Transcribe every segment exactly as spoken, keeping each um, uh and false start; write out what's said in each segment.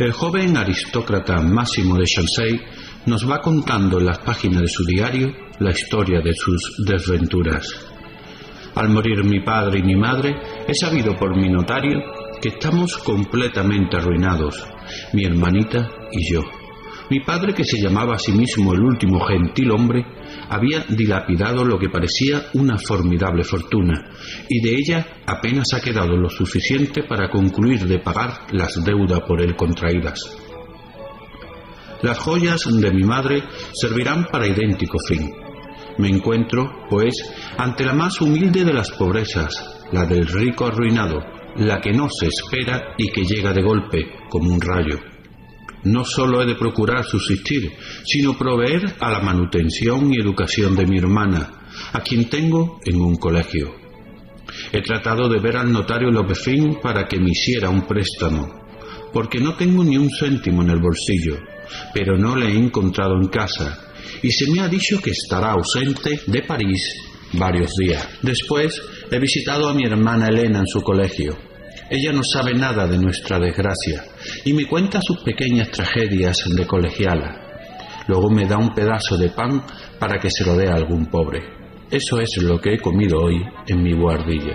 El joven aristócrata Máximo de Chancey nos va contando en las páginas de su diario la historia de sus desventuras. Al morir mi padre y mi madre, he sabido por mi notario que estamos completamente arruinados, mi hermanita y yo. Mi padre, que se llamaba a sí mismo el último gentil hombre, había dilapidado lo que parecía una formidable fortuna, y de ella apenas ha quedado lo suficiente para concluir de pagar las deudas por él contraídas. Las joyas de mi madre servirán para idéntico fin. Me encuentro, pues, ante la más humilde de las pobrezas, la del rico arruinado, la que no se espera y que llega de golpe, como un rayo. No solo he de procurar subsistir, sino proveer a la manutención y educación de mi hermana, a quien tengo en un colegio. He tratado de ver al notario Lopefín para que me hiciera un préstamo, porque no tengo ni un céntimo en el bolsillo, pero no le he encontrado en casa, y se me ha dicho que estará ausente de París varios días. Después he visitado a mi hermana Elena en su colegio. Ella no sabe nada de nuestra desgracia y me cuenta sus pequeñas tragedias de colegiala. Luego me da un pedazo de pan para que se lo dé a algún pobre. Eso es lo que he comido hoy en mi buhardilla.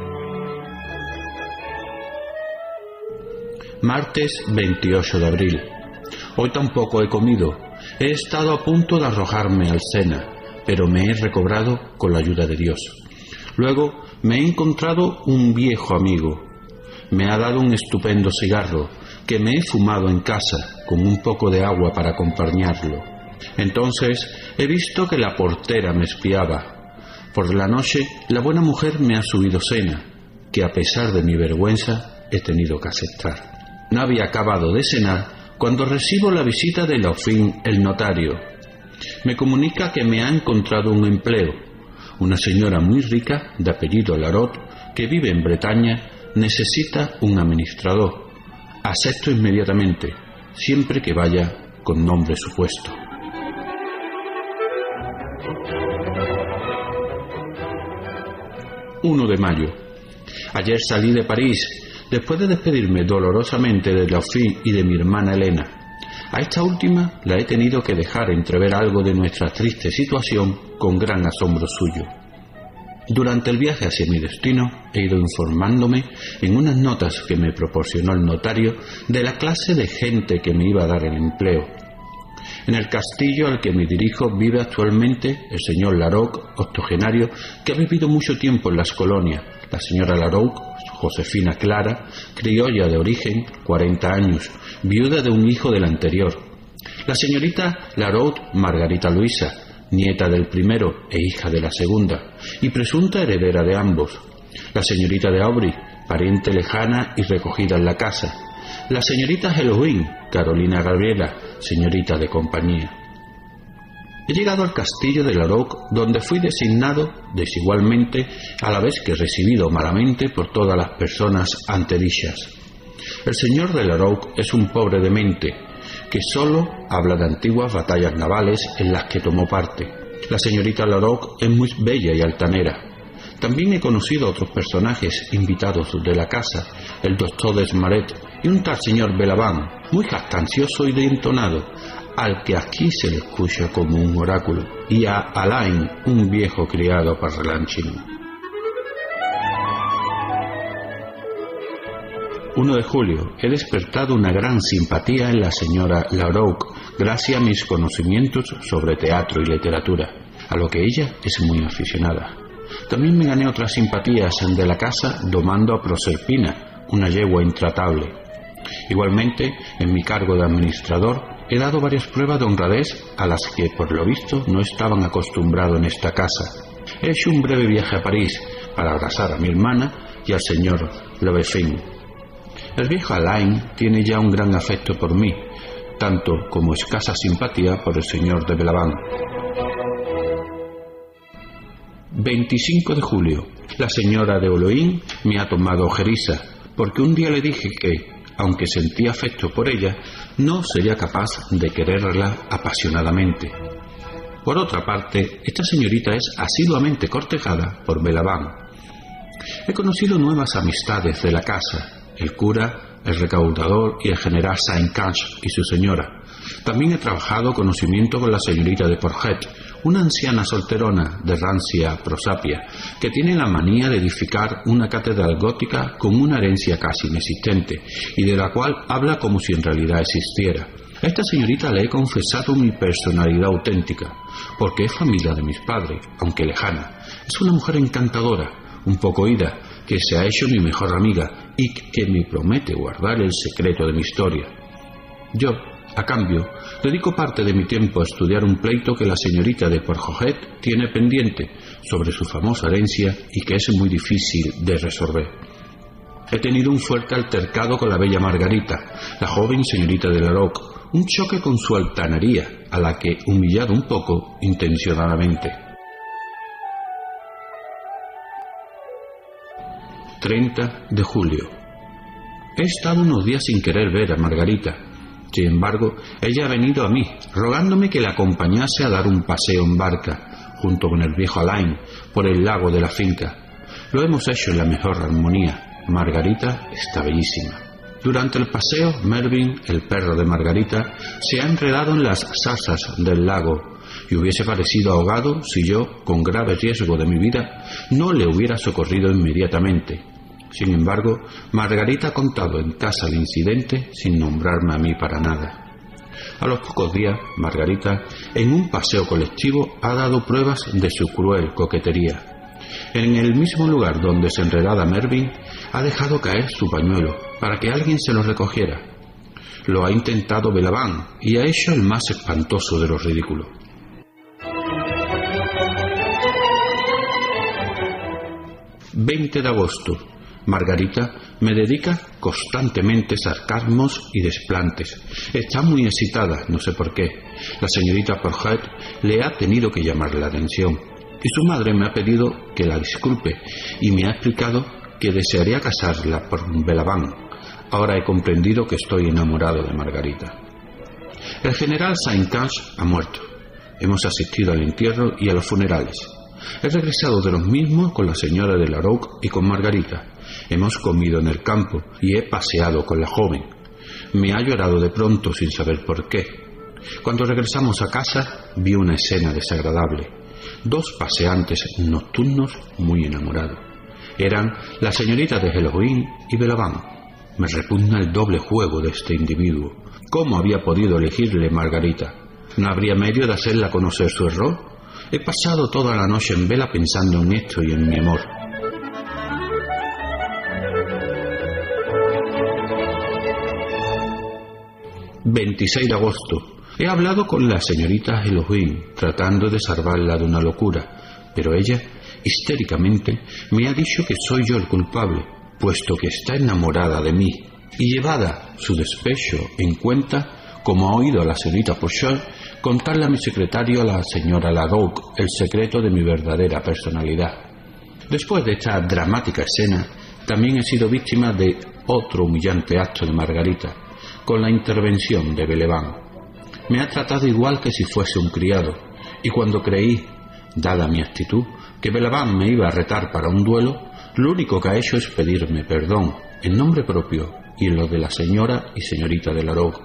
Martes veintiocho de abril. Hoy tampoco he comido. He estado a punto de arrojarme al Sena, pero me he recobrado con la ayuda de Dios. Luego me he encontrado un viejo amigo. Me ha dado un estupendo cigarro que me he fumado en casa con un poco de agua para acompañarlo. Entonces he visto que la portera me espiaba. Por la noche la buena mujer me ha subido cena, que a pesar de mi vergüenza he tenido que aceptar. No había acabado de cenar cuando recibo la visita de Lopefín, el notario. Me comunica que me ha encontrado un empleo. Una señora muy rica, de apellido Larot, que vive en Bretaña, necesita un administrador. Acepto inmediatamente, siempre que vaya con nombre supuesto. uno de mayo. Ayer salí de París, después de despedirme dolorosamente de Lopefín y de mi hermana Elena. A esta última la he tenido que dejar entrever algo de nuestra triste situación con gran asombro suyo. Durante el viaje hacia mi destino he ido informándome en unas notas que me proporcionó el notario de la clase de gente que me iba a dar el empleo. En el castillo al que me dirijo vive actualmente el señor Larocque, octogenario, que ha vivido mucho tiempo en las colonias. La señora Larocque, Josefina Clara, criolla de origen, cuarenta años, viuda de un hijo del anterior. La señorita Larocque, Margarita Luisa, nieta del primero e hija de la segunda, y presunta heredera de ambos. La señorita de Aubry, pariente lejana y recogida en la casa. La señorita Halloween, Carolina Gabriela, señorita de compañía. He llegado al castillo de Larocque, donde fui designado desigualmente, a la vez que recibido malamente por todas las personas antedichas. El señor de Larocque es un pobre demente, que solo habla de antiguas batallas navales en las que tomó parte. La señorita Larocque es muy bella y altanera. También he conocido a otros personajes invitados de la casa, el doctor Desmaret y un tal señor Belaván, muy jactancioso y entonado, al que aquí se le escucha como un oráculo, y a Alain, un viejo criado parlanchín. uno de julio. He despertado una gran simpatía en la señora Larocque, gracias a mis conocimientos sobre teatro y literatura, a lo que ella es muy aficionada. También me gané otras simpatías de la casa domando a Proserpina, una yegua intratable. Igualmente, en mi cargo de administrador, he dado varias pruebas de honradez a las que, por lo visto, no estaban acostumbrados en esta casa. He hecho un breve viaje a París para abrazar a mi hermana y al señor Lopefín. El viejo Alain tiene ya un gran afecto por mí, tanto como escasa simpatía por el señor de Belaván. veinticinco de julio. La señora de Oloín me ha tomado ojeriza, porque un día le dije que, aunque sentía afecto por ella, no sería capaz de quererla apasionadamente. Por otra parte, esta señorita es asiduamente cortejada por Belaván. He conocido nuevas amistades de la casa. El cura el recaudador y el general Saint-Cage y su señora. También he trabajado conocimiento con la señorita de Porget, una anciana solterona de rancia prosapia, que tiene la manía de edificar una catedral gótica con una herencia casi inexistente, y de la cual habla como si en realidad existiera. A esta señorita le he confesado mi personalidad auténtica, porque es familia de mis padres, aunque lejana. Es una mujer encantadora, un poco oída, que se ha hecho mi mejor amiga y que me promete guardar el secreto de mi historia. Yo, a cambio, dedico parte de mi tiempo a estudiar un pleito que la señorita de Porjoget tiene pendiente sobre su famosa herencia y que es muy difícil de resolver. He tenido un fuerte altercado con la bella Margarita, la joven señorita de Laroque, un choque con su altanería, a la que he humillado un poco intencionadamente. treinta de julio. He estado unos días sin querer ver a Margarita. Sin embargo, ella ha venido a mí, rogándome que la acompañase a dar un paseo en barca, junto con el viejo Alain, por el lago de la finca. Lo hemos hecho en la mejor armonía. Margarita está bellísima. Durante el paseo, Mervyn, el perro de Margarita, se ha enredado en las zarzas del lago y hubiese parecido ahogado si yo, con grave riesgo de mi vida, no le hubiera socorrido inmediatamente. Sin embargo, Margarita ha contado en casa el incidente sin nombrarme a mí para nada. A los pocos días, Margarita, en un paseo colectivo, ha dado pruebas de su cruel coquetería. En el mismo lugar donde se enredaba Mervyn, ha dejado caer su pañuelo para que alguien se lo recogiera. Lo ha intentado Belaván y ha hecho el más espantoso de los ridículos. veinte de agosto. Margarita me dedica constantemente sarcasmos y desplantes. Está muy excitada, no sé por qué. La señorita Porget le ha tenido que llamar la atención y su madre me ha pedido que la disculpe y me ha explicado que desearía casarla por Belaván. Ahora he comprendido que estoy enamorado de Margarita. El general Saint-Cage ha muerto. Hemos asistido al entierro y a los funerales. He regresado de los mismos con la señora de Laroque y con Margarita. Hemos comido en el campo y he paseado con la joven. Me ha llorado de pronto sin saber por qué. Cuando regresamos a casa vi una escena desagradable. Dos paseantes nocturnos muy enamorados. Eran la señorita de Halloween y Belaván. Me repugna el doble juego de este individuo. ¿Cómo había podido elegirle Margarita? ¿No habría medio de hacerla conocer su error? He pasado toda la noche en vela pensando en esto y en mi amor. veintiséis de agosto. He hablado con la señorita Halloween, tratando de salvarla de una locura, pero ella, histéricamente, me ha dicho que soy yo el culpable, puesto que está enamorada de mí, y llevada su despecho en cuenta, como ha oído a la señorita Porchon contarle a mi secretario, a la señora Laroque, el secreto de mi verdadera personalidad. Después de esta dramática escena, también he sido víctima de otro humillante acto de Margarita, con la intervención de Belaván. Me ha tratado igual que si fuese un criado, y cuando creí, dada mi actitud, que Belaván me iba a retar para un duelo, lo único que ha hecho es pedirme perdón en nombre propio y en lo de la señora y señorita de Laroque.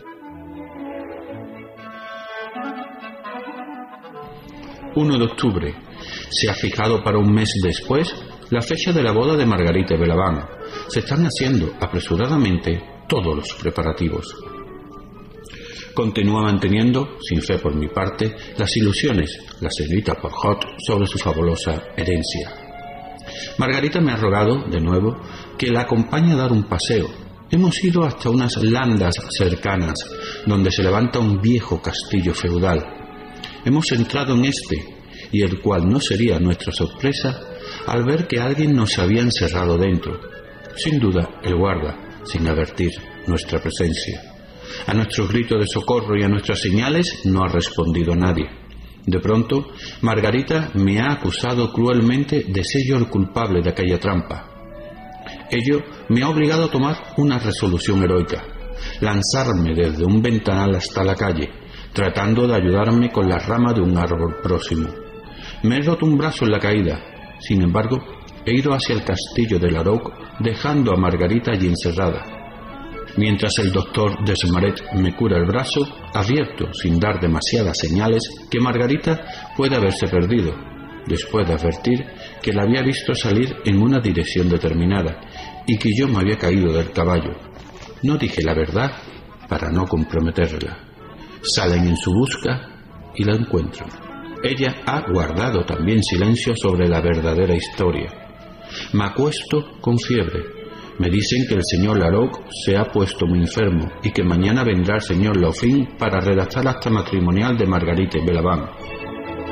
uno de octubre. Se ha fijado para un mes después la fecha de la boda de Margarita y Belaván. Se están haciendo apresuradamente todos los preparativos. Continúa manteniendo, sin fe por mi parte, las ilusiones, la señorita Porjot, sobre su fabulosa herencia. Margarita me ha rogado, de nuevo, que la acompañe a dar un paseo. Hemos ido hasta unas landas cercanas, donde se levanta un viejo castillo feudal. Hemos entrado en este, y el cual no sería nuestra sorpresa al ver que alguien nos había encerrado dentro. Sin duda, el guarda, sin advertir nuestra presencia. A nuestros gritos de socorro y a nuestras señales no ha respondido nadie. De pronto, Margarita me ha acusado cruelmente de ser yo el culpable de aquella trampa. Ello me ha obligado a tomar una resolución heroica: lanzarme desde un ventanal hasta la calle, tratando de ayudarme con la rama de un árbol próximo. Me he roto un brazo en la caída. Sin embargo, he ido hacia el castillo de Laroque, dejando a Margarita allí encerrada. mientras el doctor Desmaret me cura el brazo, advierto, sin dar demasiadas señales, que Margarita puede haberse perdido, después de advertir que la había visto salir en una dirección determinada y que yo me había caído del caballo. No dije la verdad para no comprometerla. Salen en su busca y la encuentran. Ella ha guardado también silencio sobre la verdadera historia. Me acuesto con fiebre. Me dicen que el señor Larocque se ha puesto muy enfermo y que mañana vendrá el señor Laufin para redactar acta matrimonial de Margarita y Belavant.